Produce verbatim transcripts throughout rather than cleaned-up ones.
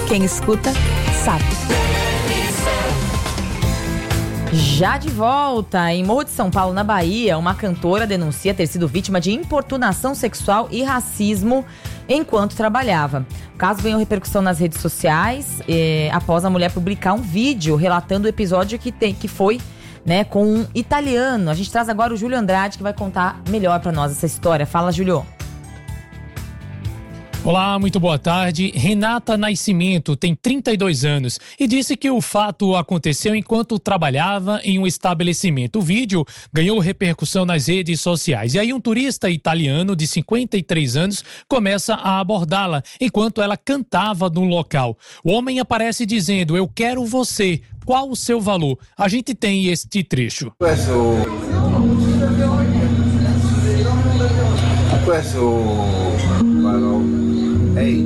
Quem escuta, sabe. Já de volta, em Morro de São Paulo, na Bahia, uma cantora denuncia ter sido vítima de importunação sexual e racismo enquanto trabalhava. O caso ganhou repercussão nas redes sociais eh, após a mulher publicar um vídeo relatando o episódio que, tem, que foi né, com um italiano. A gente traz agora o Júlio Andrade, que vai contar melhor pra nós essa história. Fala, Júlio. Olá, muito boa tarde. Renata Nascimento tem trinta e dois anos e disse que o fato aconteceu enquanto trabalhava em um estabelecimento. O vídeo ganhou repercussão nas redes sociais. E aí um turista italiano de cinquenta e três anos começa a abordá-la enquanto ela cantava no local. O homem aparece dizendo: "Eu quero você. Qual o seu valor?" A gente tem este trecho. Questo... Questo... Ehi,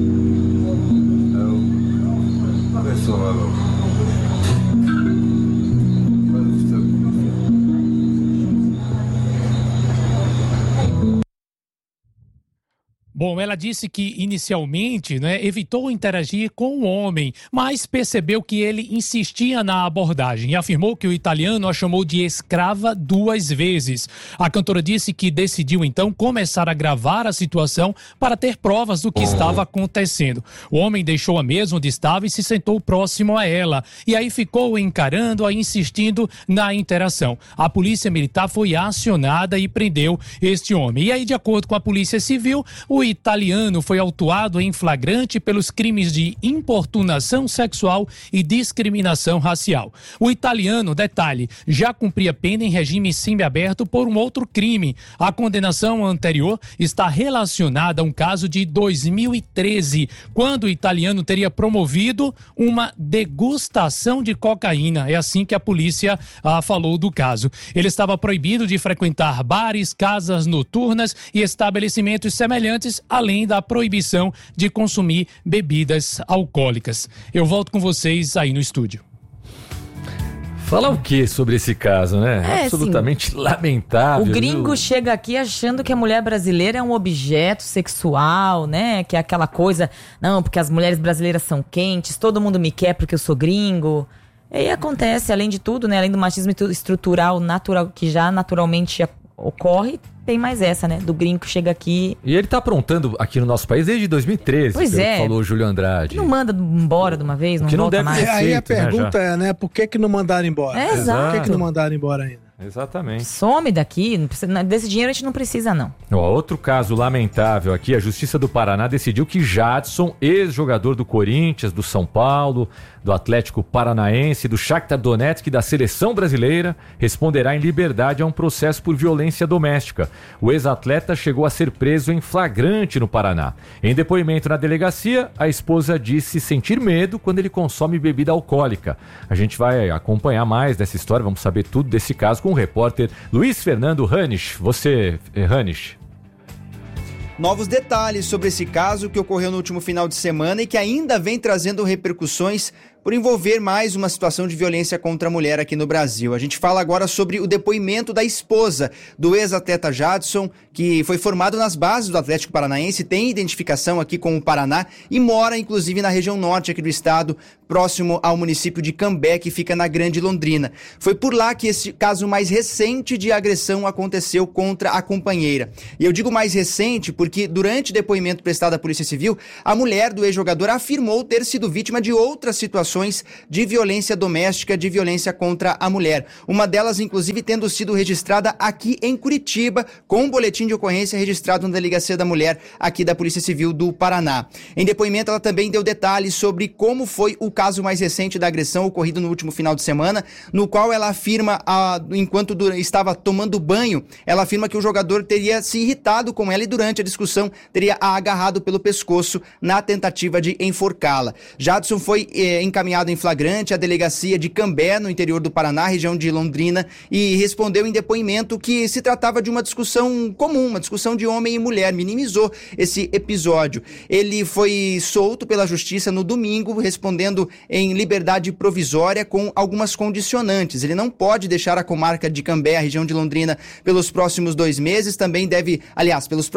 oh. Questo valore. Bom, ela disse que inicialmente, né, evitou interagir com o homem, mas percebeu que ele insistia na abordagem e afirmou que o italiano a chamou de escrava duas vezes. A cantora disse que decidiu então começar a gravar a situação para ter provas do que estava acontecendo. O homem deixou a mesa onde estava e se sentou próximo a ela. E aí ficou encarando-a, insistindo na interação. A polícia militar foi acionada e prendeu este homem. E aí, de acordo com a Polícia Civil, o italiano foi autuado em flagrante pelos crimes de importunação sexual e discriminação racial. O italiano, detalhe, já cumpria pena em regime semiaberto por um outro crime. A condenação anterior está relacionada a um caso de dois mil e treze, quando o italiano teria promovido uma degustação de cocaína. É assim que a polícia ah, falou do caso. Ele estava proibido de frequentar bares, casas noturnas e estabelecimentos semelhantes, além da proibição de consumir bebidas alcoólicas. Eu volto com vocês aí no estúdio. Fala o que sobre esse caso, né? É, absolutamente sim. lamentável. O gringo viu? chega aqui achando que a mulher brasileira é um objeto sexual, né? Que é aquela coisa, não, porque as mulheres brasileiras são quentes, todo mundo me quer porque eu sou gringo. E aí acontece, além de tudo, né? Além do machismo estrutural, natural, que já naturalmente ocorre, tem mais essa, né? Do gringo que chega aqui. E ele tá aprontando aqui no nosso país desde dois mil e treze, pois pelo é. que falou o Júlio Andrade. Não manda embora de uma vez, não que não volta deve mais. ser. É, aí a Feito, né, pergunta é, né? Por que que não mandaram embora? É, exato. Por que que não mandaram embora ainda? Exatamente. Some daqui, não precisa, desse dinheiro a gente não precisa, não. Ó, outro caso lamentável aqui, a Justiça do Paraná decidiu que Jadson, ex-jogador do Corinthians, do São Paulo, do Atlético Paranaense, do Shakhtar Donetsk e da Seleção Brasileira, responderá em liberdade a um processo por violência doméstica. O ex-atleta chegou a ser preso em flagrante no Paraná. Em depoimento na delegacia, a esposa disse sentir medo quando ele consome bebida alcoólica. A gente vai acompanhar mais dessa história, vamos saber tudo desse caso com o repórter Luiz Fernando Ranisch. Você, Ranisch. Novos detalhes sobre esse caso que ocorreu no último final de semana e que ainda vem trazendo repercussões por envolver mais uma situação de violência contra a mulher aqui no Brasil. A gente fala agora sobre o depoimento da esposa do ex-atleta Jadson, que foi formado nas bases do Atlético Paranaense, tem identificação aqui com o Paraná e mora inclusive na região norte aqui do estado, próximo ao município de Cambé, que fica na Grande Londrina. Foi por lá que esse caso mais recente de agressão aconteceu contra a companheira. E eu digo mais recente porque durante o depoimento prestado à Polícia Civil, a mulher do ex-jogador afirmou ter sido vítima de outras situações de violência doméstica, de violência contra a mulher. Uma delas, inclusive, tendo sido registrada aqui em Curitiba, com um boletim de ocorrência registrado na Delegacia da Mulher aqui da Polícia Civil do Paraná. Em depoimento, ela também deu detalhes sobre como foi o caso mais recente da agressão ocorrido no último final de semana, no qual ela afirma, a, enquanto estava tomando banho, ela afirma que o jogador teria se irritado com ela e durante a discussão teria a agarrado pelo pescoço na tentativa de enforcá-la. Jadson foi eh, encaminhado em flagrante à delegacia de Cambé, no interior do Paraná, região de Londrina, e respondeu em depoimento que se tratava de uma discussão comum, uma discussão de homem e mulher, minimizou esse episódio. Ele foi solto pela justiça no domingo, respondendo em liberdade provisória com algumas condicionantes. Ele não pode deixar a comarca de Cambé, a região de Londrina, pelos próximos dois meses, também deve, aliás, pelos próximos quinze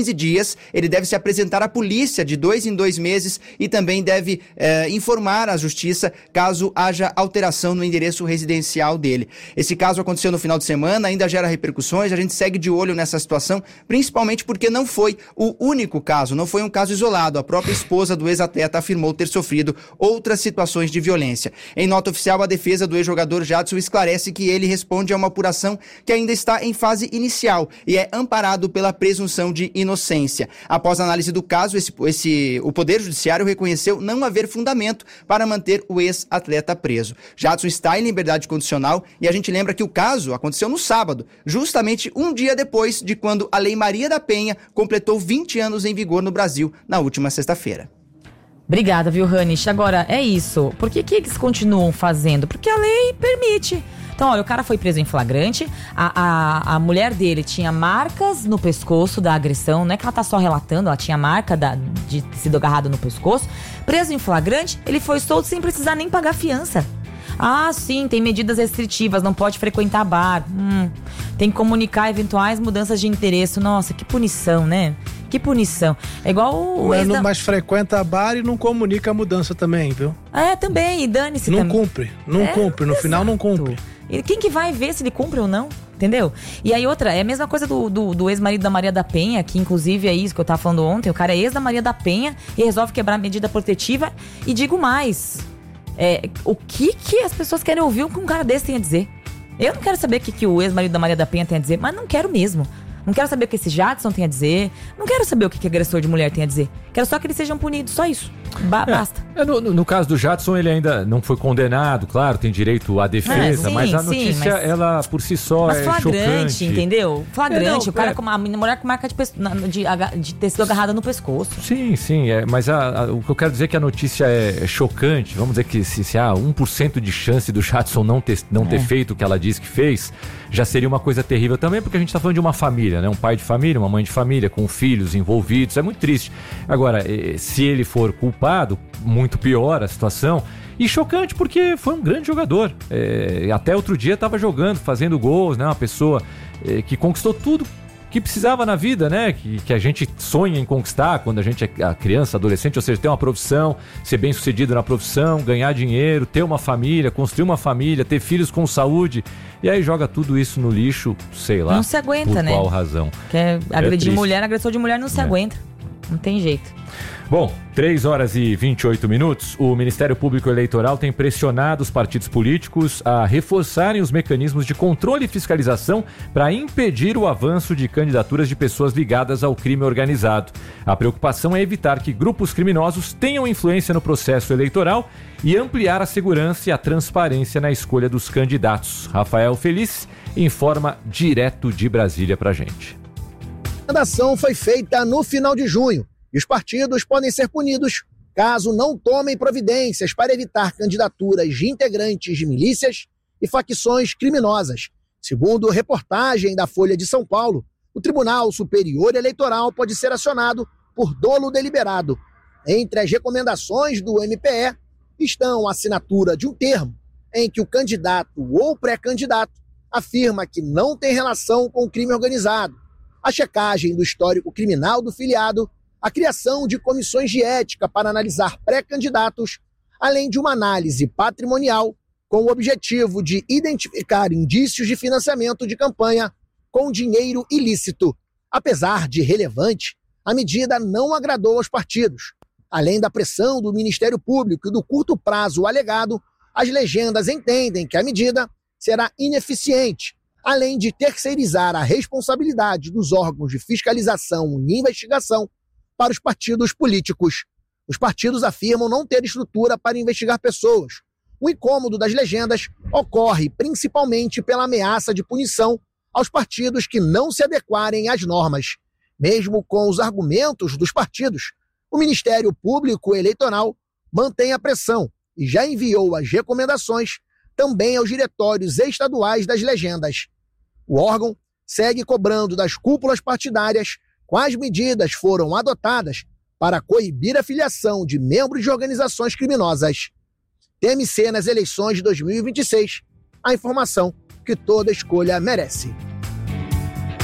quinze dias. Ele deve se apresentar à polícia de dois em dois meses e também deve eh, informar a justiça caso haja alteração no endereço residencial dele. Esse caso aconteceu no final de semana, ainda gera repercussões, a gente segue de olho nessa situação, principalmente porque não foi o único caso, não foi um caso isolado. A própria esposa do ex-atleta afirmou ter sofrido outras situações de violência. Em nota oficial, a defesa do ex-jogador Jadson esclarece que ele responde a uma apuração que ainda está em fase inicial e é amparado pela presunção de inocência. Após a análise do caso, esse, esse, o Poder Judiciário reconheceu não haver fundamento para manter o ex-atleta preso. Jadson está em liberdade condicional e a gente lembra que o caso aconteceu no sábado, justamente um dia depois de quando a Lei Maria da Penha completou vinte anos em vigor no Brasil, na última sexta-feira. Obrigada, viu, Hanish? Agora, é isso. Por que, que eles continuam fazendo? Porque a lei permite. Então, olha, o cara foi preso em flagrante, a, a, a mulher dele tinha marcas no pescoço da agressão, não é que ela tá só relatando, ela tinha marca da, de ter sido agarrada no pescoço. Preso em flagrante, ele foi solto sem precisar nem pagar fiança. Ah, sim, tem medidas restritivas, não pode frequentar bar. Hum, tem que comunicar eventuais mudanças de interesse. Nossa, que punição, né? Que punição. É igual o... Mas, da... mas frequenta bar e não comunica a mudança também, viu? É, também, e dane-se não também. Cumpre, não é, cumpre, no exato. Final não cumpre. E quem que vai ver se ele cumpre ou não? Entendeu? E aí outra, é a mesma coisa do, do, do ex-marido da Maria da Penha, que inclusive é isso que eu tava falando ontem, o cara é ex da Maria da Penha e resolve quebrar a medida protetiva. E digo mais, é, o que que as pessoas querem ouvir o que um cara desse tem a dizer? Eu não quero saber o que, que o ex-marido da Maria da Penha tem a dizer, mas não quero mesmo. Não quero saber o que esse Jadson tem a dizer. Não quero saber o que, que agressor de mulher tem a dizer. Quero só que eles sejam punidos, só isso. Ba- é, basta. É, no, no caso do Jadson, ele ainda não foi condenado, claro, tem direito à defesa, é, sim, mas a sim, notícia, mas... ela por si só mas é flagrante, chocante. Entendeu? Flagrante, é, não, o cara é... com a mulher com marca de, de, de ter sido agarrada no pescoço. Sim, sim, é, mas a, a, o que eu quero dizer é que a notícia é, é chocante. Vamos dizer que se, se há um por cento de chance do Jadson não ter, não é. ter feito o que ela disse que fez, já seria uma coisa terrível também, porque a gente está falando de uma família, né? Um pai de família, uma mãe de família, com filhos envolvidos, é muito triste. Agora, se ele for culpado, muito pior a situação. E chocante porque foi um grande jogador. É, até outro dia estava jogando, fazendo gols, né? Uma pessoa é, que conquistou tudo que precisava na vida, né? Que, que a gente sonha em conquistar quando a gente é a criança, adolescente, ou seja, ter uma profissão, ser bem sucedido na profissão, ganhar dinheiro, ter uma família, construir uma família, ter filhos com saúde. E aí joga tudo isso no lixo, sei lá. Não se aguenta, por né? qual razão. Quer agredir é mulher, agressor de mulher não se é. aguenta. Não tem jeito. Bom, três horas e vinte e oito minutos. O Ministério Público Eleitoral tem pressionado os partidos políticos a reforçarem os mecanismos de controle e fiscalização para impedir o avanço de candidaturas de pessoas ligadas ao crime organizado. A preocupação é evitar que grupos criminosos tenham influência no processo eleitoral e ampliar a segurança e a transparência na escolha dos candidatos. Rafael Feliz informa direto de Brasília pra gente. A ação foi feita no final de junho e os partidos podem ser punidos caso não tomem providências para evitar candidaturas de integrantes de milícias e facções criminosas. Segundo reportagem da Folha de São Paulo, o Tribunal Superior Eleitoral pode ser acionado por dolo deliberado. Entre as recomendações do M P E estão a assinatura de um termo em que o candidato ou pré-candidato afirma que não tem relação com o crime organizado, a checagem do histórico criminal do filiado, a criação de comissões de ética para analisar pré-candidatos, além de uma análise patrimonial com o objetivo de identificar indícios de financiamento de campanha com dinheiro ilícito. Apesar de relevante, a medida não agradou aos partidos. Além da pressão do Ministério Público e do curto prazo alegado, as legendas entendem que a medida será ineficiente, além de terceirizar a responsabilidade dos órgãos de fiscalização e investigação para os partidos políticos. Os partidos afirmam não ter estrutura para investigar pessoas. O incômodo das legendas ocorre principalmente pela ameaça de punição aos partidos que não se adequarem às normas. Mesmo com os argumentos dos partidos, o Ministério Público Eleitoral mantém a pressão e já enviou as recomendações também aos diretórios estaduais das legendas. O órgão segue cobrando das cúpulas partidárias quais medidas foram adotadas para coibir a filiação de membros de organizações criminosas. T M C nas eleições de dois mil e vinte e seis, a informação que toda escolha merece.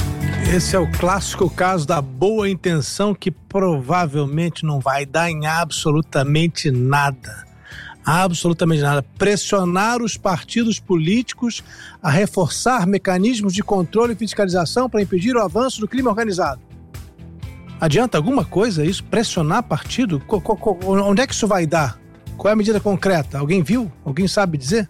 Esse é o clássico caso da boa intenção que provavelmente não vai dar em absolutamente nada. Absolutamente nada. Pressionar os partidos políticos a reforçar mecanismos de controle e fiscalização para impedir o avanço do crime organizado. Adianta alguma coisa isso? Pressionar partido? Onde é que isso vai dar? Qual é a medida concreta? Alguém viu? Alguém sabe dizer?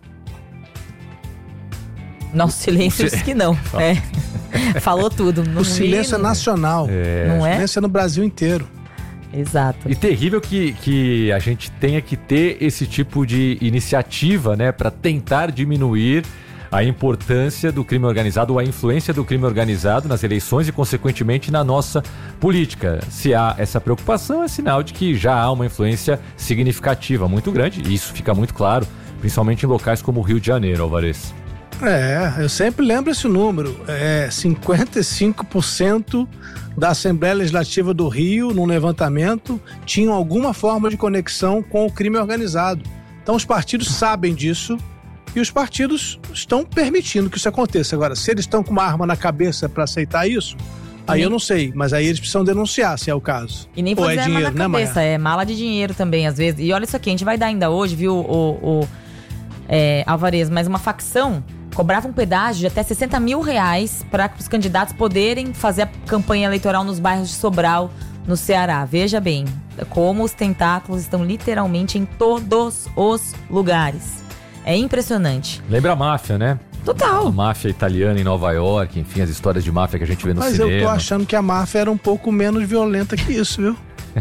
Nosso silêncio diz que não. É. Falou tudo. Não o silêncio vi, é nacional. É. Não O é? silêncio é no Brasil inteiro. Exato. E terrível que, que a gente tenha que ter esse tipo de iniciativa, né, para tentar diminuir a importância do crime organizado ou a influência do crime organizado nas eleições e, consequentemente, na nossa política. Se há essa preocupação, é sinal de que já há uma influência significativa, muito grande, e isso fica muito claro, principalmente em locais como o Rio de Janeiro, Alvarez. É, eu sempre lembro esse número. É cinquenta e cinco por cento da Assembleia Legislativa do Rio, num levantamento, tinham alguma forma de conexão com o crime organizado. Então os partidos sabem disso e os partidos estão permitindo que isso aconteça. Agora, se eles estão com uma arma na cabeça para aceitar isso, aí eu não sei, mas aí eles precisam denunciar, se é o caso. E nem vou Ou dizer é arma dinheiro, na né, cabeça, Maia? é mala de dinheiro também, às vezes. E olha isso aqui, a gente vai dar ainda hoje, viu, o, o é, Alvarez, mas uma facção cobrava um pedágio de até sessenta mil reais para os candidatos poderem fazer a campanha eleitoral nos bairros de Sobral, no Ceará. Veja bem, como os tentáculos estão literalmente em todos os lugares. É impressionante. Lembra a máfia, né? Total. A máfia italiana em Nova York, enfim, as histórias de máfia que a gente vê no Mas cinema. eu tô achando que a máfia era um pouco menos violenta que isso, viu?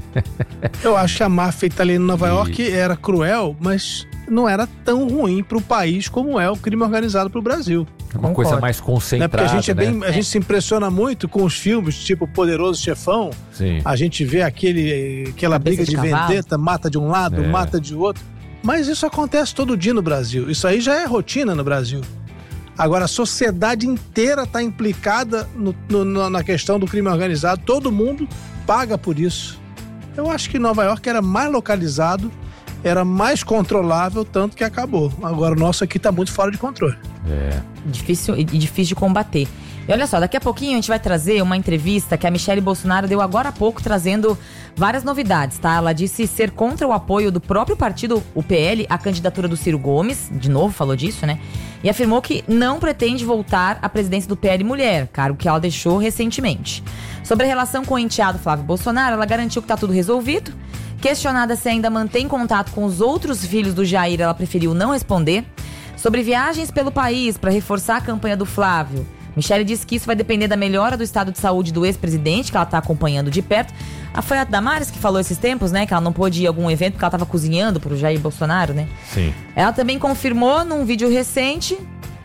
Eu acho que a máfia italiana em Nova York E... era cruel, mas não era tão ruim pro país como é o crime organizado pro Brasil. Uma Concordo. coisa mais Né? concentrada, Porque a gente é bem, né? a gente se impressiona muito com os filmes, tipo Poderoso Chefão. Sim. A gente vê aquele, aquela Cabeça briga de de, cavalo. vendetta, mata de um lado, É. mata de outro. Mas isso acontece todo dia no Brasil. Isso aí já é rotina no Brasil. Agora, a sociedade inteira está implicada no, no, na questão do crime organizado. Todo mundo paga por isso. Eu acho que Nova York era mais localizado, era mais controlável, tanto que acabou. Agora, o nosso aqui está muito fora de controle. É. Difícil e difícil de combater. E olha só, daqui a pouquinho a gente vai trazer uma entrevista que a Michelle Bolsonaro deu agora há pouco, trazendo várias novidades, tá? Ela disse ser contra o apoio do próprio partido, o P L, à candidatura do Ciro Gomes, de novo falou disso, né? E afirmou que não pretende voltar à presidência do P L Mulher, cargo que ela deixou recentemente. Sobre a relação com o enteado Flávio Bolsonaro, ela garantiu que tá tudo resolvido. Questionada se ainda mantém contato com os outros filhos do Jair, ela preferiu não responder. Sobre viagens pelo país para reforçar a campanha do Flávio, Michelle disse que isso vai depender da melhora do estado de saúde do ex-presidente, que ela está acompanhando de perto. Ah, foi a Damares que falou esses tempos, né? Que ela não pôde ir a algum evento porque ela estava cozinhando para o Jair Bolsonaro, né? Sim. Ela também confirmou num vídeo recente,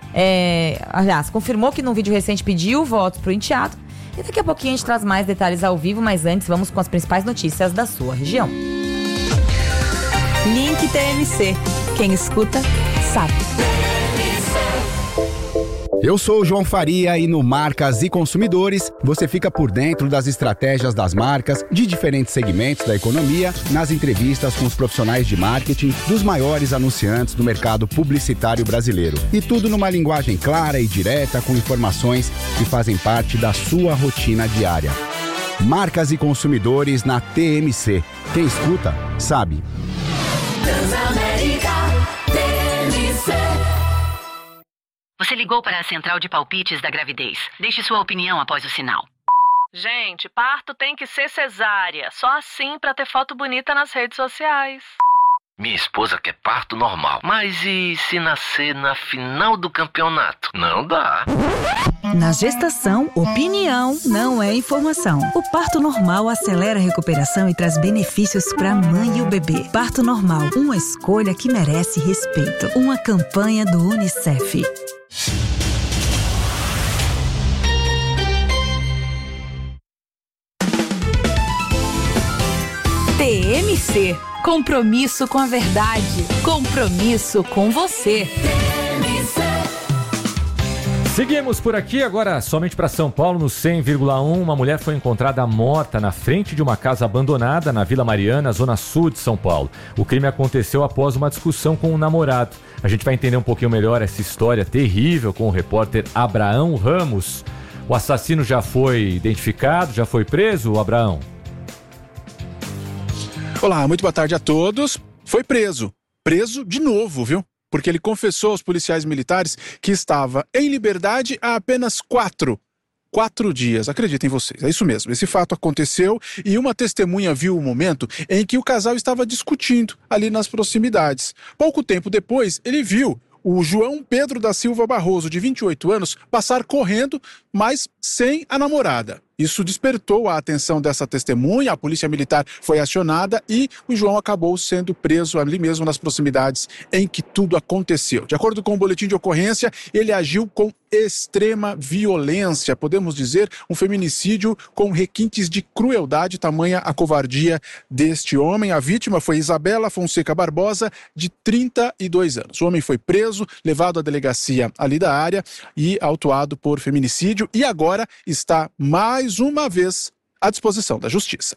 é, aliás, confirmou que num vídeo recente pediu votos para o enteado. E daqui a pouquinho a gente traz mais detalhes ao vivo, mas antes vamos com as principais notícias da sua região. Link T M C. Quem escuta, sabe. Eu sou o João Faria e no Marcas e Consumidores você fica por dentro das estratégias das marcas de diferentes segmentos da economia, nas entrevistas com os profissionais de marketing dos maiores anunciantes do mercado publicitário brasileiro. E tudo numa linguagem clara e direta com informações que fazem parte da sua rotina diária. Marcas e Consumidores na T M C. Quem escuta, sabe. Transamérica T M C. Você ligou para a central de palpites da gravidez. Deixe sua opinião após o sinal. Gente, parto tem que ser cesárea. Só assim pra ter foto bonita nas redes sociais. Minha esposa quer parto normal. Mas e se nascer na final do campeonato? Não dá. Na gestação, opinião não é informação. O parto normal acelera a recuperação e traz benefícios para a mãe e o bebê. Parto normal, uma escolha que merece respeito. Uma campanha do Unicef. T M C. Compromisso com a verdade. Compromisso com você. Seguimos por aqui, agora somente para São Paulo, no cem vírgula um. Uma mulher foi encontrada morta na frente de uma casa abandonada na Vila Mariana, zona sul de São Paulo. O crime aconteceu após uma discussão com um namorado. A gente vai entender um pouquinho melhor essa história terrível com o repórter Abraão Ramos. O assassino já foi identificado, já foi preso, Abraão? Olá, muito boa tarde a todos. Foi preso. Preso de novo, viu? Porque ele confessou aos policiais militares que estava em liberdade há apenas quatro Quatro dias, acreditem vocês, é isso mesmo. Esse fato aconteceu e uma testemunha viu o momento em que o casal estava discutindo ali nas proximidades. Pouco tempo depois, ele viu o João Pedro da Silva Barroso, de vinte e oito anos, passar correndo, mas sem a namorada. Isso despertou a atenção dessa testemunha, a polícia militar foi acionada e o João acabou sendo preso ali mesmo nas proximidades em que tudo aconteceu. De acordo com o boletim de ocorrência, ele agiu com extrema violência, podemos dizer, um feminicídio com requintes de crueldade, tamanha a covardia deste homem. A vítima foi Isabela Fonseca Barbosa, de trinta e dois anos. O homem foi preso, levado à delegacia ali da área e autuado por feminicídio e agora está mais uma vez à disposição da Justiça.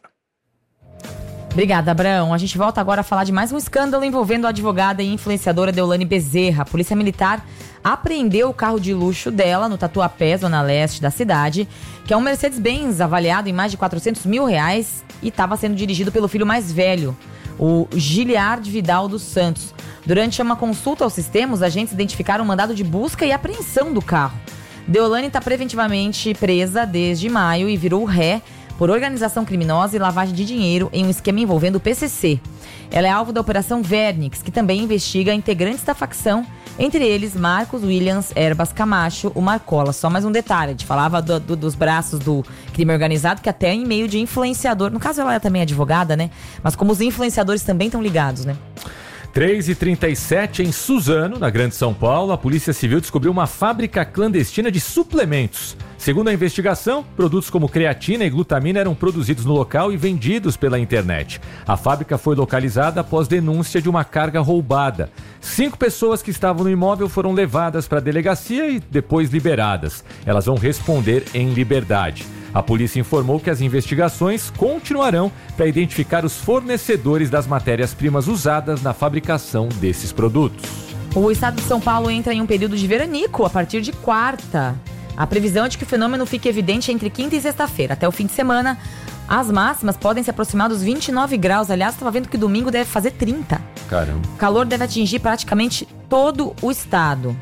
Obrigada, Abraão. A gente volta agora a falar de mais um escândalo envolvendo a advogada e influenciadora Deolane Bezerra. A Polícia Militar apreendeu o carro de luxo dela no Tatuapé, zona leste da cidade, que é um Mercedes-Benz avaliado em mais de quatrocentos mil reais e estava sendo dirigido pelo filho mais velho, o Giliard Vidal dos Santos. Durante uma consulta ao sistema, os agentes identificaram um mandado de busca e apreensão do carro. Deolane está preventivamente presa desde maio e virou ré por organização criminosa e lavagem de dinheiro em um esquema envolvendo o P C C. Ela é alvo da Operação Vernix, que também investiga integrantes da facção, entre eles Marcos Williams Erbas Camacho, o Marcola. Só mais um detalhe, a gente falava do, do, dos braços do crime organizado, que até em meio de influenciador, no caso ela é também advogada, né? Mas como os influenciadores também estão ligados, né? três e trinta e sete, em Suzano, na Grande São Paulo, a Polícia Civil descobriu uma fábrica clandestina de suplementos. Segundo a investigação, produtos como creatina e glutamina eram produzidos no local e vendidos pela internet. A fábrica foi localizada após denúncia de uma carga roubada. Cinco pessoas que estavam no imóvel foram levadas para a delegacia e depois liberadas. Elas vão responder em liberdade. A polícia informou que as investigações continuarão para identificar os fornecedores das matérias-primas usadas na fabricação desses produtos. O estado de São Paulo entra em um período de veranico a partir de quarta. A previsão é de que o fenômeno fique evidente entre quinta e sexta-feira. Até o fim de semana, as máximas podem se aproximar dos vinte e nove graus. Aliás, estava vendo que domingo deve fazer trinta. Caramba. O calor deve atingir praticamente todo o estado.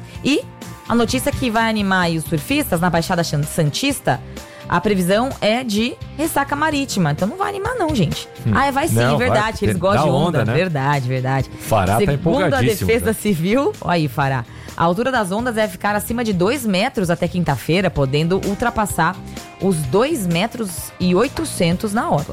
E a notícia que vai animar aí os surfistas na Baixada Santista, a previsão é de ressaca marítima. Então não vai animar não, gente. Hum. Ah, vai sim, não, verdade. Vai, eles gostam de onda. onda né? Verdade, verdade. Fará tá empolgadíssimo. Segundo a Defesa Civil, olha aí, Fará. A altura das ondas deve ficar acima de dois metros até quinta-feira, podendo ultrapassar os dois metros e oitocentos na orla.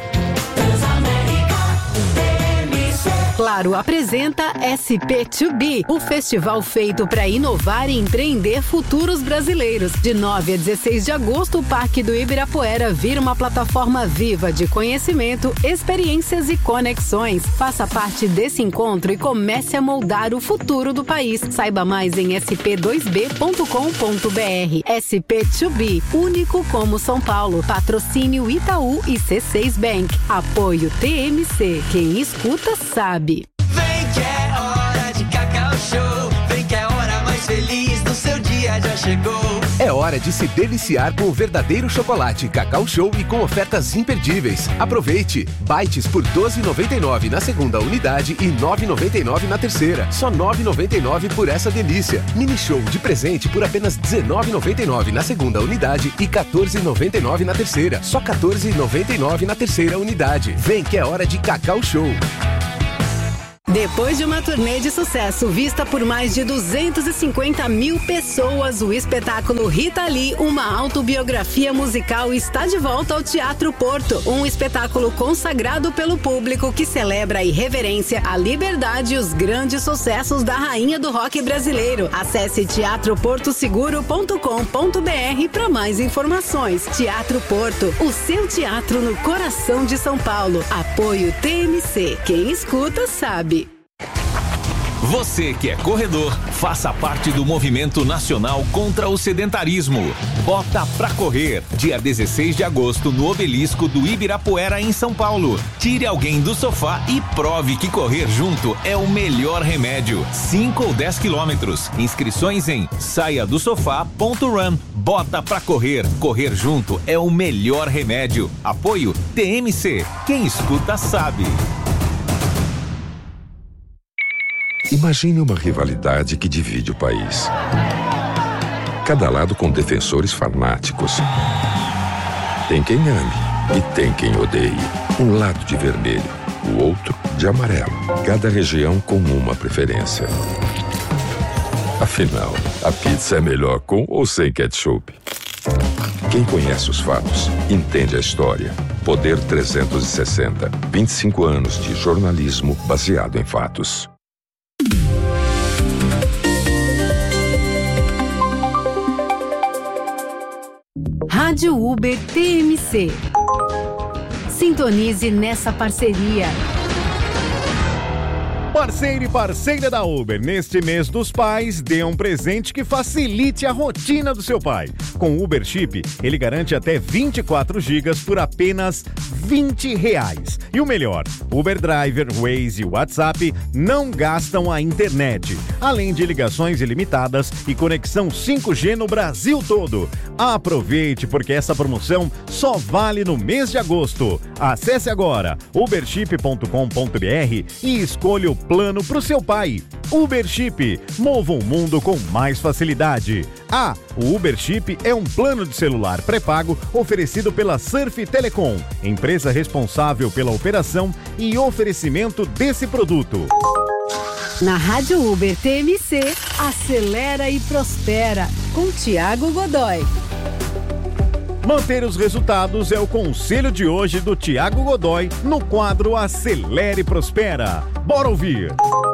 Claro apresenta S P dois B, o festival feito para inovar e empreender futuros brasileiros. De nove a dezesseis de agosto, o Parque do Ibirapuera vira uma plataforma viva de conhecimento, experiências e conexões. Faça parte desse encontro e comece a moldar o futuro do país. Saiba mais em s p dois b ponto com ponto b r. S P dois B, único como São Paulo. Patrocínio Itaú e C seis Bank. Apoio T M C. Quem escuta sabe. Vem que é hora de Cacau Show. Vem que é a hora mais feliz do seu dia já chegou. É hora de se deliciar com o verdadeiro chocolate Cacau Show e com ofertas imperdíveis. Aproveite! Bites por doze reais e noventa e nove centavos na segunda unidade e nove reais e noventa e nove centavos na terceira. Só nove reais e noventa e nove centavos por essa delícia. Mini Show de presente por apenas dezenove reais e noventa e nove centavos na segunda unidade e quatorze reais e noventa e nove centavos na terceira. Só quatorze reais e noventa e nove centavos na terceira unidade. Vem que é hora de Cacau Show. Depois de uma turnê de sucesso vista por mais de duzentas e cinquenta mil pessoas, o espetáculo Rita Lee, uma autobiografia musical, está de volta ao Teatro Porto. Um espetáculo consagrado pelo público que celebra a irreverência, a liberdade e os grandes sucessos da rainha do rock brasileiro. Acesse teatro porto seguro ponto com ponto b r para mais informações. Teatro Porto, o seu teatro no coração de São Paulo. Apoio T M C. Quem escuta sabe. Você que é corredor, faça parte do movimento nacional contra o sedentarismo. Bota pra correr, dia dezesseis de agosto no Obelisco do Ibirapuera, em São Paulo. Tire alguém do sofá e prove que correr junto é o melhor remédio. cinco ou dez quilômetros. Inscrições em saia do sofá ponto run. Bota pra correr. Correr junto é o melhor remédio. Apoio T M C. Quem escuta sabe. Imagine uma rivalidade que divide o país. Cada lado com defensores fanáticos. Tem quem ame e tem quem odeie. Um lado de vermelho, o outro de amarelo. Cada região com uma preferência. Afinal, a pizza é melhor com ou sem ketchup? Quem conhece os fatos, entende a história. Poder trezentos e sessenta. vinte e cinco anos de jornalismo baseado em fatos. Rádio Uber T M C. Sintonize nessa parceria. Parceiro e parceira da Uber, neste mês dos pais, dê um presente que facilite a rotina do seu pai. Com o Uber Chip, ele garante até vinte e quatro gigas por apenas vinte reais. E o melhor, Uber Driver, Waze e WhatsApp não gastam a internet, além de ligações ilimitadas e conexão cinco G no Brasil todo. Aproveite, porque essa promoção só vale no mês de agosto. Acesse agora uberchip ponto com ponto b r e escolha o plano para o seu pai. Uber Chip, mova o mundo com mais facilidade. Ah, o Uber Chip é um plano de celular pré-pago oferecido pela Surf Telecom, empresa responsável pela operação e oferecimento desse produto. Na Rádio Uber T M C, acelera e prospera, com Tiago Godoy. Manter os resultados é o conselho de hoje do Tiago Godoy no quadro Acelera e Prospera. Bora ouvir!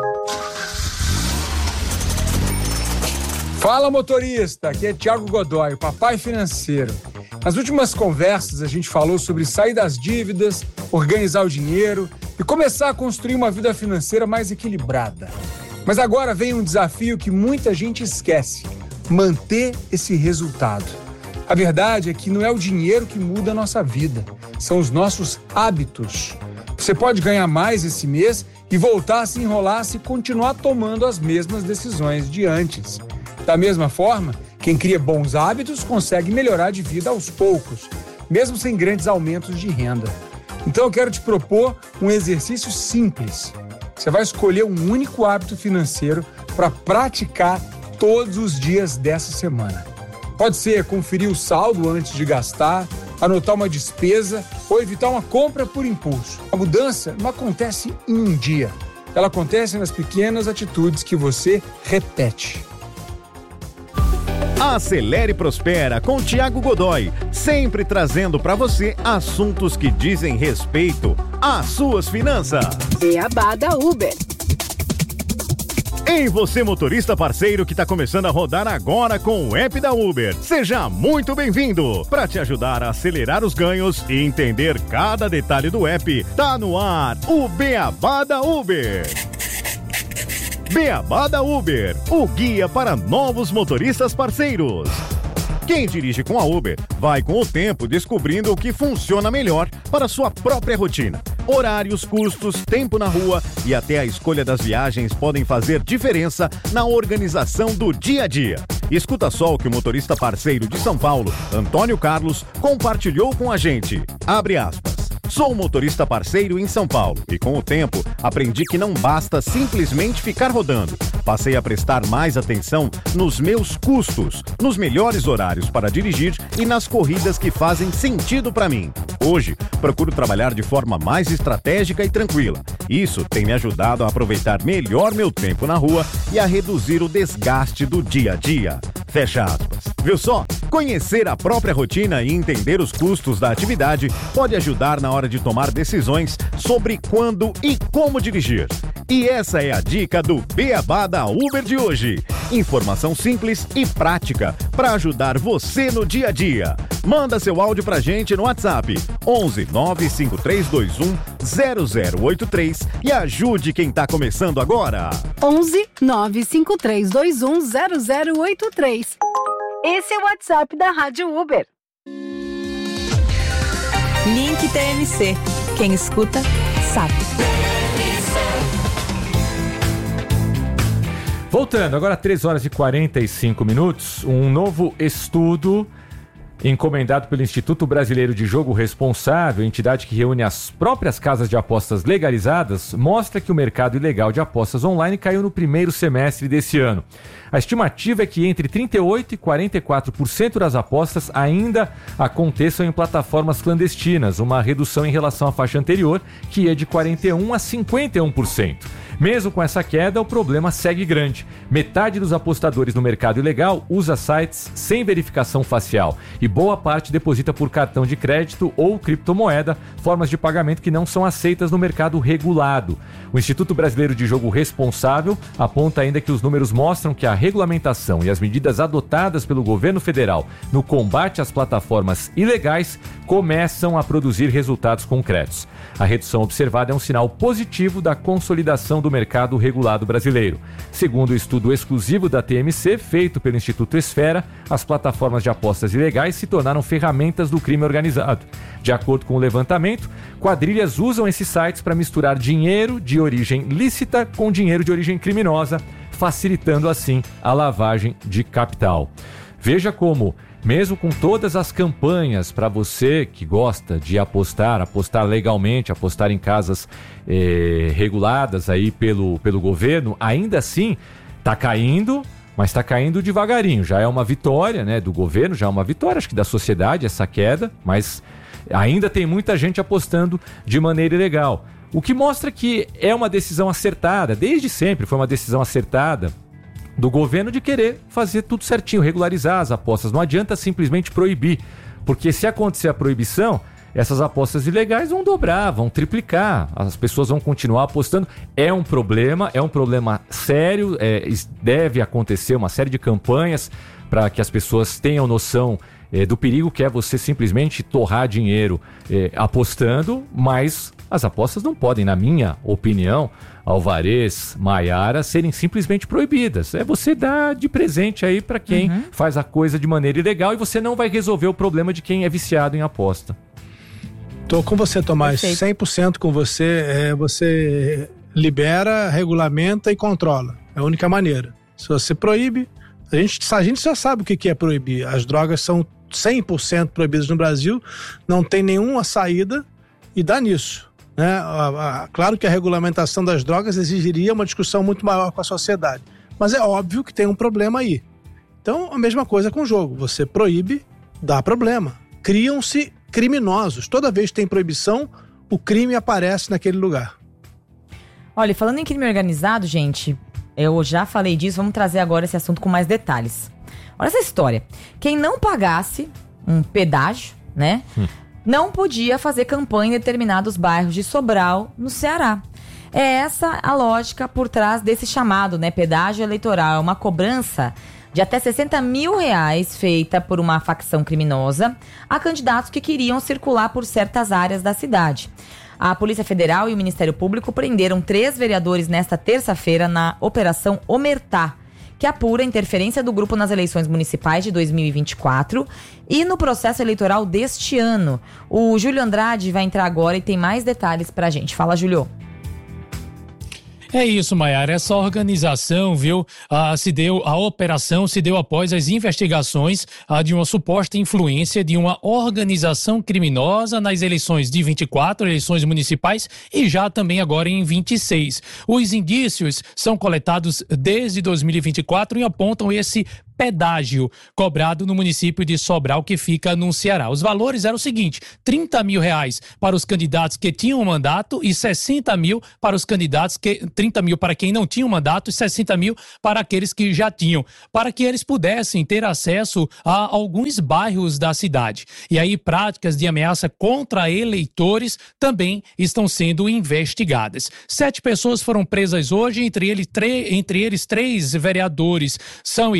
Fala, motorista! Aqui é Tiago Godoy, o papai financeiro. Nas últimas conversas a gente falou sobre sair das dívidas, organizar o dinheiro e começar a construir uma vida financeira mais equilibrada. Mas agora vem um desafio que muita gente esquece: manter esse resultado. A verdade é que não é o dinheiro que muda a nossa vida, são os nossos hábitos. Você pode ganhar mais esse mês e voltar a se enrolar se continuar tomando as mesmas decisões de antes. Da mesma forma, quem cria bons hábitos consegue melhorar de vida aos poucos, mesmo sem grandes aumentos de renda. Então eu quero te propor um exercício simples. Você vai escolher um único hábito financeiro para praticar todos os dias dessa semana. Pode ser conferir o saldo antes de gastar, anotar uma despesa ou evitar uma compra por impulso. A mudança não acontece em um dia. Ela acontece nas pequenas atitudes que você repete. Acelere e Prospera com Tiago Godoy, sempre trazendo para você assuntos que dizem respeito às suas finanças. Beabá da Uber. Ei, você motorista parceiro que está começando a rodar agora com o app da Uber. Seja muito bem-vindo! Para te ajudar a acelerar os ganhos e entender cada detalhe do app, tá no ar o Beabá da Uber. Beabá da Uber, o guia para novos motoristas parceiros. Quem dirige com a Uber vai com o tempo descobrindo o que funciona melhor para sua própria rotina. Horários, custos, tempo na rua e até a escolha das viagens podem fazer diferença na organização do dia a dia. Escuta só o que o motorista parceiro de São Paulo, Antônio Carlos, compartilhou com a gente. Abre aspas. Sou motorista parceiro em São Paulo e, com o tempo, aprendi que não basta simplesmente ficar rodando. Passei a prestar mais atenção nos meus custos, nos melhores horários para dirigir e nas corridas que fazem sentido para mim. Hoje, procuro trabalhar de forma mais estratégica e tranquila. Isso tem me ajudado a aproveitar melhor meu tempo na rua e a reduzir o desgaste do dia a dia. Fecha aspas. Viu só? Conhecer a própria rotina e entender os custos da atividade pode ajudar na hora de tomar decisões sobre quando e como dirigir. E essa é a dica do Beabá da Uber de hoje. Informação simples e prática para ajudar você no dia a dia. Manda seu áudio pra gente no WhatsApp onze nove cinco três dois um zero zero oito três e ajude quem tá começando agora. onze nove cinco três dois um zero zero oito três. Esse é o WhatsApp da Rádio Uber. Link T M C. Quem escuta, sabe. Voltando, agora três horas e quarenta e cinco minutos, um novo estudo encomendado pelo Instituto Brasileiro de Jogo Responsável, entidade que reúne as próprias casas de apostas legalizadas, mostra que o mercado ilegal de apostas online caiu no primeiro semestre desse ano. A estimativa é que entre trinta e oito por cento e quarenta e quatro por cento das apostas ainda aconteçam em plataformas clandestinas, uma redução em relação à faixa anterior, que é de quarenta e um por cento a cinquenta e um por cento. Mesmo com essa queda, o problema segue grande. Metade dos apostadores no mercado ilegal usa sites sem verificação facial e boa parte deposita por cartão de crédito ou criptomoeda, formas de pagamento que não são aceitas no mercado regulado. O Instituto Brasileiro de Jogo Responsável aponta ainda que os números mostram que a regulamentação e as medidas adotadas pelo governo federal no combate às plataformas ilegais começam a produzir resultados concretos. A redução observada é um sinal positivo da consolidação do mercado regulado brasileiro. Segundo o estudo exclusivo da T M C, feito pelo Instituto Esfera, as plataformas de apostas ilegais se tornaram ferramentas do crime organizado. De acordo com o levantamento, quadrilhas usam esses sites para misturar dinheiro de origem lícita com dinheiro de origem criminosa, facilitando assim a lavagem de capital. Veja como, mesmo com todas as campanhas para você que gosta de apostar, apostar legalmente, apostar em casas eh, reguladas aí pelo, pelo governo, ainda assim está caindo, mas está caindo devagarinho. Já é uma vitória, né, do governo, já é uma vitória, acho que da sociedade, essa queda, mas ainda tem muita gente apostando de maneira ilegal. O que mostra que é uma decisão acertada, desde sempre foi uma decisão acertada do governo de querer fazer tudo certinho, regularizar as apostas. Não adianta simplesmente proibir, porque se acontecer a proibição, essas apostas ilegais vão dobrar, vão triplicar, as pessoas vão continuar apostando. É um problema, é um problema sério, é, deve acontecer uma série de campanhas para que as pessoas tenham noção é, do perigo que é você simplesmente torrar dinheiro é, apostando, mas as apostas não podem, na minha opinião, Alvarez, Maiara, serem simplesmente proibidas. É você dar de presente aí para quem uhum. faz a coisa de maneira ilegal e você não vai resolver o problema de quem é viciado em aposta. Tô com você, Tomás, Perfeito. cem por cento com você. É, você libera, regulamenta e controla. É a única maneira. Se você proíbe, a gente, a gente já sabe o que é proibir. As drogas são cem por cento proibidas no Brasil, não tem nenhuma saída e dá nisso. Né? Claro que a regulamentação das drogas exigiria uma discussão muito maior com a sociedade, mas é óbvio que tem um problema aí. Então, a mesma coisa com o jogo. Você proíbe, dá problema. Criam-se criminosos. Toda vez que tem proibição, o crime aparece naquele lugar. Olha, falando em crime organizado, gente, eu já falei disso, vamos trazer agora esse assunto com mais detalhes. Olha essa história. Quem não pagasse um pedágio, né, hum. não podia fazer campanha em determinados bairros de Sobral, no Ceará. É essa a lógica por trás desse chamado, né, pedágio eleitoral. É uma cobrança de até sessenta mil reais feita por uma facção criminosa a candidatos que queriam circular por certas áreas da cidade. A Polícia Federal e o Ministério Público prenderam três vereadores nesta terça-feira na Operação Omertá, que apura a interferência do grupo nas eleições municipais de dois mil e vinte e quatro e no processo eleitoral deste ano. O Júlio Andrade vai entrar agora e tem mais detalhes pra gente. Fala, Júlio. É isso, Maiara. Essa organização, viu, ah, se deu, a operação se deu após as investigações ah, de uma suposta influência de uma organização criminosa nas eleições de vinte e quatro, eleições municipais, e já também agora em vinte e seis. Os indícios são coletados desde dois mil e vinte e quatro e apontam esse pedágio cobrado no município de Sobral, que fica no Ceará. Os valores eram o seguinte: trinta mil reais para os candidatos que tinham mandato e sessenta mil para os candidatos que, trinta mil para quem não tinha mandato e sessenta mil para aqueles que já tinham, para que eles pudessem ter acesso a alguns bairros da cidade. E aí práticas de ameaça contra eleitores também estão sendo investigadas. Sete pessoas foram presas hoje, entre eles, tre- entre eles três vereadores. São eles o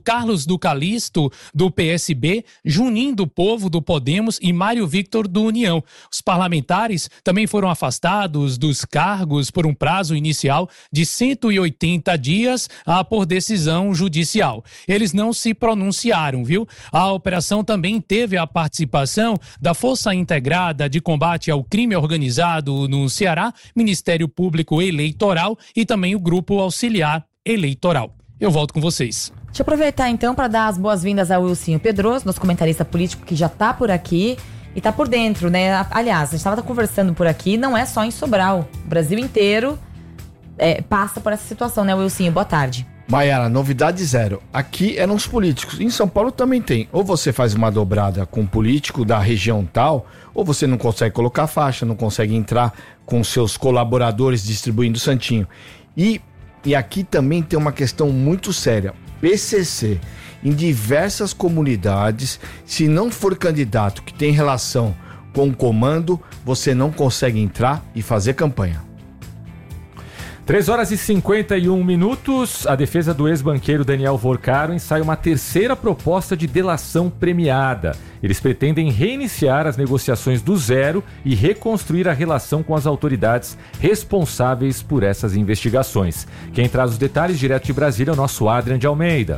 Carlos do Calisto, do P S B, Juninho do Povo, do Podemos e Mário Victor, do União. Os parlamentares também foram afastados dos cargos por um prazo inicial de cento e oitenta dias ah, por decisão judicial. Eles não se pronunciaram, viu? A operação também teve a participação da Força Integrada de Combate ao Crime Organizado no Ceará, Ministério Público Eleitoral e também o Grupo Auxiliar Eleitoral. Eu volto com vocês. Deixa eu aproveitar então para dar as boas-vindas ao Wilsinho Pedroso, nosso comentarista político que já está por aqui e está por dentro, né? Aliás, a gente estava conversando por aqui, não é só em Sobral, o Brasil inteiro é, passa por essa situação, né, Wilsinho? Boa tarde. Maiara, novidade zero. Aqui eram os políticos. Em São Paulo também tem. Ou você faz uma dobrada com um político da região tal, ou você não consegue colocar faixa, não consegue entrar com seus colaboradores distribuindo santinho. E, e aqui também tem uma questão muito séria. P C C, em diversas comunidades, se não for candidato que tem relação com o comando, você não consegue entrar e fazer campanha. três horas e cinquenta e um minutos, a defesa do ex-banqueiro Daniel Vorcaro ensaia uma terceira proposta de delação premiada. Eles pretendem reiniciar as negociações do zero e reconstruir a relação com as autoridades responsáveis por essas investigações. Quem traz os detalhes direto de Brasília é o nosso Adrian de Almeida.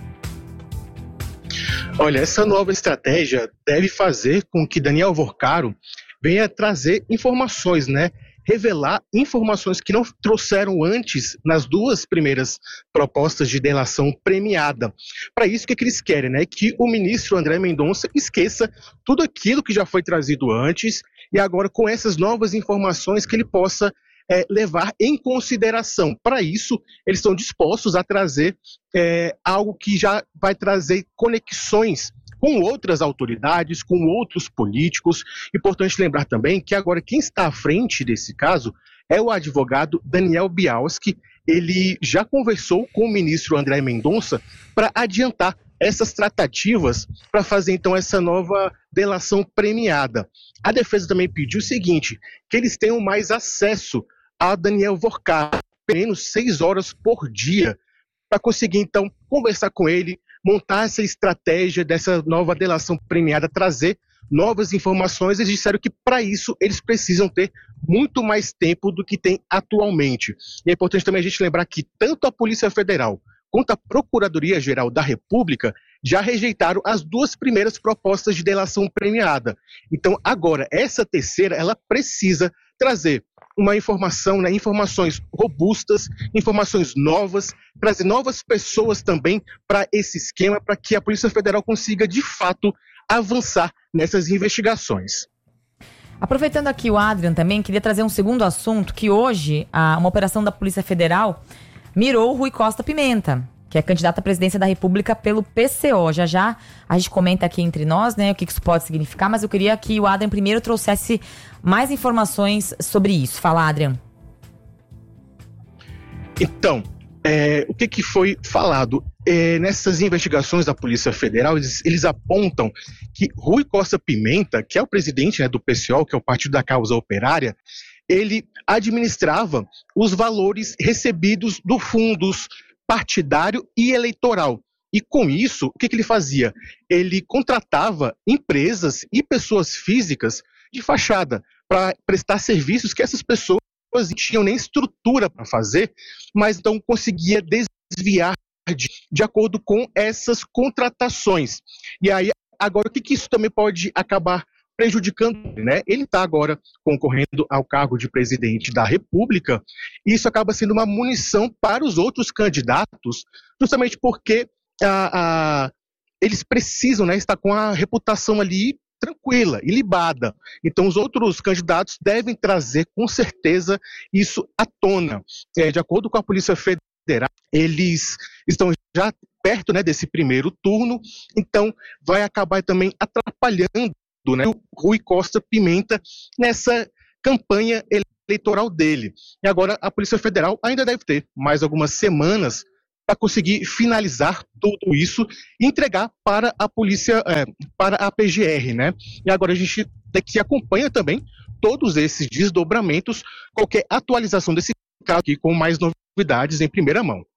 Olha, essa nova estratégia deve fazer com que Daniel Vorcaro venha trazer informações, né? Revelar informações que não trouxeram antes nas duas primeiras propostas de delação premiada. Para isso, o que, que eles querem, né? Que o ministro André Mendonça esqueça tudo aquilo que já foi trazido antes e agora com essas novas informações que ele possa é, levar em consideração. Para isso, eles estão dispostos a trazer é, algo que já vai trazer conexões com outras autoridades, com outros políticos. Importante lembrar também que agora quem está à frente desse caso é o advogado Daniel Bialski. Ele já conversou com o ministro André Mendonça para adiantar essas tratativas para fazer então essa nova delação premiada. A defesa também pediu o seguinte, que eles tenham mais acesso a Daniel Vorcaro, pelo menos seis horas por dia, para conseguir então conversar com ele, montar essa estratégia dessa nova delação premiada, trazer novas informações. Eles disseram que para isso eles precisam ter muito mais tempo do que tem atualmente. E é importante também a gente lembrar que tanto a Polícia Federal quanto a Procuradoria-Geral da República já rejeitaram as duas primeiras propostas de delação premiada. Então agora, essa terceira, ela precisa trazer uma informação, né, informações robustas, informações novas, trazer novas pessoas também para esse esquema, para que a Polícia Federal consiga, de fato, avançar nessas investigações. Aproveitando aqui o Adrian também, queria trazer um segundo assunto, que hoje a, uma operação da Polícia Federal mirou o Rui Costa Pimenta, que é candidato à presidência da República pelo P C O. Já já a gente comenta aqui entre nós, né, o que isso pode significar, mas eu queria que o Adrian primeiro trouxesse mais informações sobre isso. Fala, Adrian. Então, é, o que, que foi falado? É, nessas investigações da Polícia Federal, eles, eles apontam que Rui Costa Pimenta, que é o presidente, né, do P C O, que é o Partido da Causa Operária, ele administrava os valores recebidos do fundos partidário e eleitoral. E com isso, o que, que ele fazia? Ele contratava empresas e pessoas físicas de fachada para prestar serviços que essas pessoas não tinham nem estrutura para fazer, mas então conseguia desviar de, de acordo com essas contratações. E aí, agora, o que, que isso também pode acabar prejudicando, né? Ele está agora concorrendo ao cargo de presidente da República e isso acaba sendo uma munição para os outros candidatos, justamente porque a, a, eles precisam, né, estar com a reputação ali tranquila, ilibada. Então os outros candidatos devem trazer com certeza isso à tona. É, de acordo com a Polícia Federal, eles estão já perto, né, desse primeiro turno, então vai acabar também atrapalhando, né, o Rui Costa Pimenta nessa campanha eleitoral dele. E agora a Polícia Federal ainda deve ter mais algumas semanas para conseguir finalizar tudo isso e entregar para a polícia, é, para a P G R, né? E agora a gente daqui acompanha também todos esses desdobramentos, qualquer atualização desse caso aqui com mais novidades em primeira mão.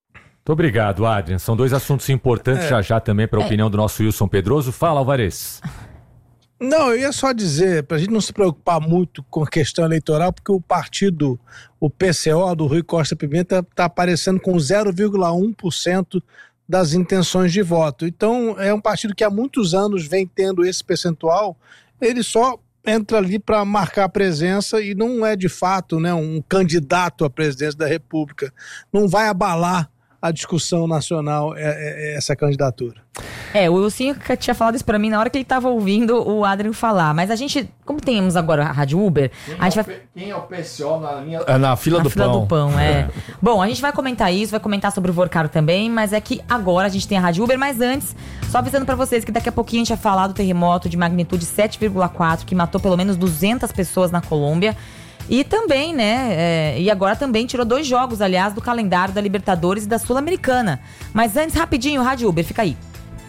Muito obrigado, Adrian. São dois assuntos importantes É. já já também para a É. opinião do nosso Wilson Pedroso. Fala, Alvarez. Não, eu ia só dizer, para a gente não se preocupar muito com a questão eleitoral, porque o partido, o P C O do Rui Costa Pimenta, está aparecendo com zero vírgula um por cento das intenções de voto. Então, é um partido que há muitos anos vem tendo esse percentual, ele só entra ali para marcar presença e não é de fato, né, um candidato à presidência da República. Não vai abalar a discussão nacional é, é, é essa candidatura. É, o Wilson tinha falado isso pra mim na hora que ele tava ouvindo o Adrian falar. Mas a gente, como temos agora a Rádio Uber, Quem, a gente é vai... P... Quem é o P C O na linha... É na fila na do fila pão. do pão, é. Bom, a gente vai comentar isso, vai comentar sobre o Vorcaro também, mas é que agora a gente tem a Rádio Uber, mas antes, só avisando pra vocês que daqui a pouquinho a gente vai falar do terremoto de magnitude sete vírgula quatro, que matou pelo menos duzentas pessoas na Colômbia. E também, né, é, e agora também tirou dois jogos, aliás, do calendário da Libertadores e da Sul-Americana. Mas antes, rapidinho, Rádio Uber, fica aí.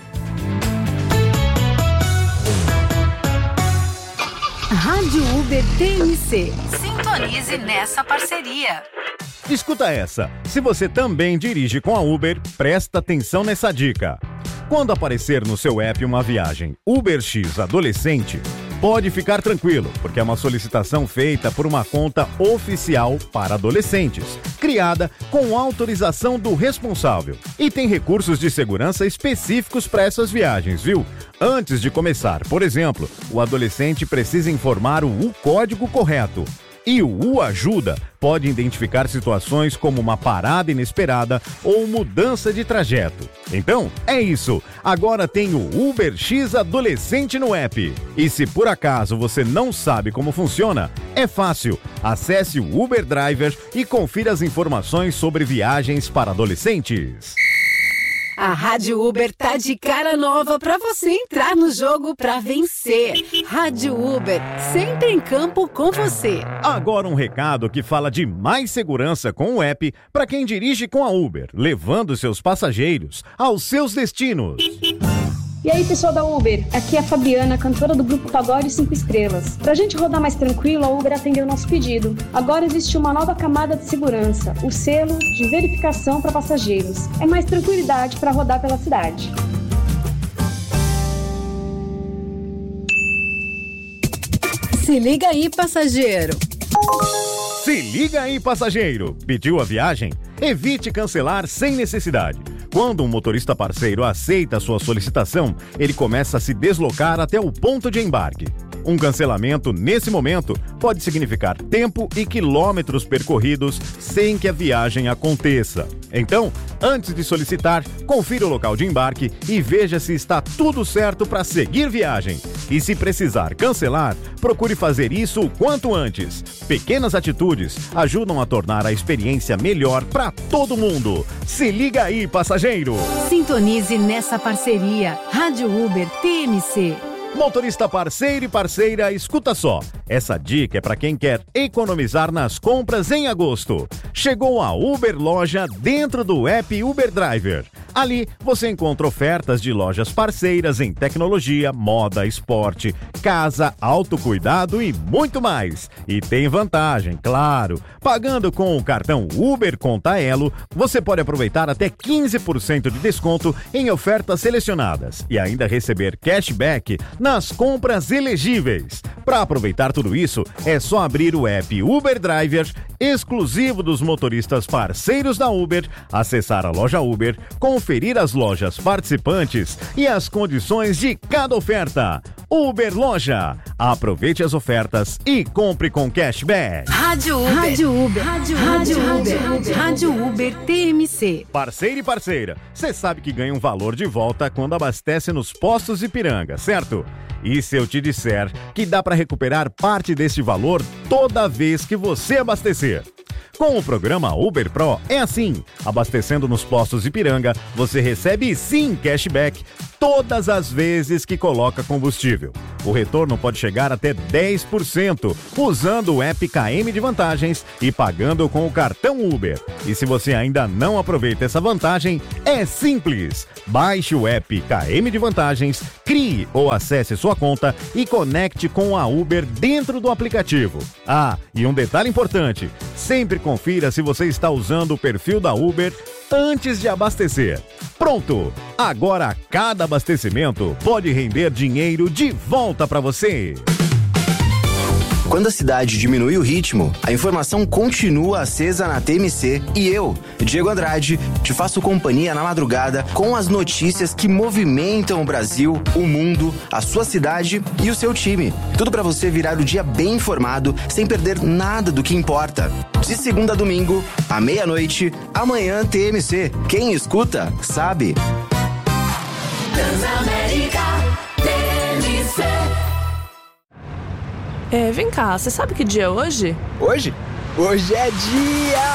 Rádio Uber T M C. Sintonize nessa parceria. Escuta essa. Se você também dirige com a Uber, presta atenção nessa dica. Quando aparecer no seu app uma viagem UberX Adolescente, pode ficar tranquilo, porque é uma solicitação feita por uma conta oficial para adolescentes, criada com autorização do responsável. E tem recursos de segurança específicos para essas viagens, viu? Antes de começar, por exemplo, o adolescente precisa informar o U código correto. E o U Ajuda pode identificar situações como uma parada inesperada ou mudança de trajeto. Então, é isso. Agora tem o UberX Adolescente no app. E se por acaso você não sabe como funciona, é fácil. Acesse o Uber Driver e confira as informações sobre viagens para adolescentes. A Rádio Uber tá de cara nova pra você entrar no jogo pra vencer. Rádio Uber, sempre em campo com você. Agora um recado que fala de mais segurança com o app para quem dirige com a Uber, levando seus passageiros aos seus destinos. E aí, pessoal da Uber, aqui é a Fabiana, cantora do grupo Pagode cinco Estrelas. Pra gente rodar mais tranquilo, a Uber atendeu o nosso pedido. Agora existe uma nova camada de segurança, o selo de verificação para passageiros. É mais tranquilidade para rodar pela cidade. Se liga aí, passageiro. Se liga aí, passageiro! Pediu a viagem? Evite cancelar sem necessidade. Quando um motorista parceiro aceita a sua solicitação, ele começa a se deslocar até o ponto de embarque. Um cancelamento, nesse momento, pode significar tempo e quilômetros percorridos sem que a viagem aconteça. Então, antes de solicitar, confira o local de embarque e veja se está tudo certo para seguir viagem. E se precisar cancelar, procure fazer isso o quanto antes. Pequenas atitudes ajudam a tornar a experiência melhor para todo mundo. Se liga aí, passageiro! Sintonize nessa parceria. Rádio Uber T M C. Motorista parceiro e parceira, escuta só. Essa dica é para quem quer economizar nas compras em agosto. Chegou a Uber Loja dentro do app Uber Driver. Ali você encontra ofertas de lojas parceiras em tecnologia, moda, esporte, casa, autocuidado e muito mais. E tem vantagem, claro. Pagando com o cartão Uber Conta Elo, você pode aproveitar até quinze por cento de desconto em ofertas selecionadas e ainda receber cashback nas compras elegíveis. Para aproveitar tudo isso, é só abrir o app Uber Driver, exclusivo dos motoristas parceiros da Uber, acessar a loja Uber, conferir as lojas participantes e as condições de cada oferta. Uber Loja. Aproveite as ofertas e compre com cashback. Rádio Uber. Rádio Uber. Rádio, Rádio Uber. Uber. Rádio Uber T M C. Parceiro e parceira, você sabe que ganha um valor de volta quando abastece nos postos Ipiranga, certo? E se eu te disser que dá para recuperar parte desse valor toda vez que você abastecer? Com o programa Uber Pro é assim, abastecendo nos postos Ipiranga, você recebe sim cashback todas as vezes que coloca combustível. O retorno pode chegar até dez por cento usando o app K M de Vantagens e pagando com o cartão Uber. E se você ainda não aproveita essa vantagem, é simples. Baixe o app K M de Vantagens, crie ou acesse sua conta e conecte com a Uber dentro do aplicativo. Ah, e um detalhe importante, Sempre confira se você está usando o perfil da Uber antes de abastecer. Pronto! Agora cada abastecimento pode render dinheiro de volta para você. Quando a cidade diminui o ritmo, a informação continua acesa na T M C e eu, Diego Andrade, te faço companhia na madrugada com as notícias que movimentam o Brasil, o mundo, a sua cidade e o seu time. Tudo para você virar o dia bem informado, sem perder nada do que importa. De segunda a domingo, à meia-noite, amanhã T M C. Quem escuta, sabe. Transamérica T M C. É, vem cá, você sabe que dia é hoje? Hoje? Hoje é dia